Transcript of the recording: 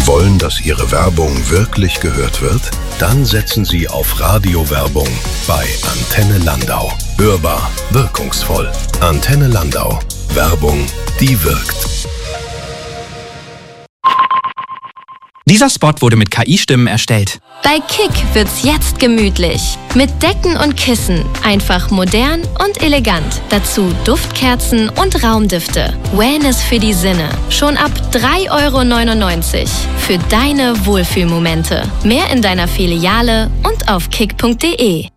Sie wollen, dass Ihre Werbung wirklich gehört wird? Dann setzen Sie auf Radiowerbung bei Antenne Landau. Hörbar, wirkungsvoll. Antenne Landau. Werbung, die wirkt. Dieser Spot wurde mit KI-Stimmen erstellt. Bei Kick wird's jetzt gemütlich. Mit Decken und Kissen. Einfach modern und elegant. Dazu Duftkerzen und Raumdüfte. Wellness für die Sinne. Schon ab 3,99 € für deine Wohlfühlmomente. Mehr in deiner Filiale und auf kick.de.